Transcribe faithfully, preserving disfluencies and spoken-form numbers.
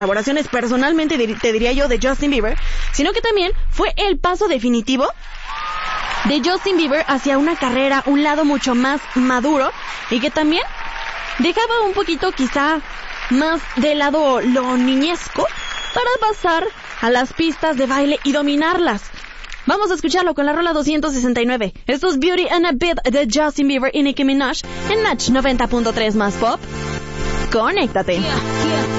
colaboraciones personalmente, te diría yo, de Justin Bieber, sino que también fue el paso definitivo de Justin Bieber hacia una carrera, un lado mucho más maduro, y que también dejaba un poquito quizá más de lado lo niñesco para pasar a las pistas de baile y dominarlas. Vamos a escucharlo con la rola doscientos sesenta y nueve. Esto es Beauty and a Bit de Justin Bieber y Nicki Minaj en Match noventa punto tres más pop. Conéctate. Yeah, yeah.